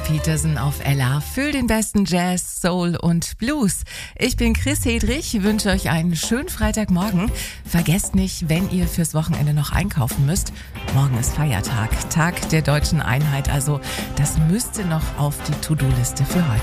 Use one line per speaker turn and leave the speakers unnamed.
Peterson auf Ella für den besten Jazz, Soul und Blues. Ich bin Chris Hedrich, wünsche euch einen schönen Freitagmorgen. Vergesst nicht, wenn ihr fürs Wochenende noch einkaufen müsst, morgen ist Feiertag, Tag der deutschen Einheit, also das müsste noch auf die To-Do-Liste für heute.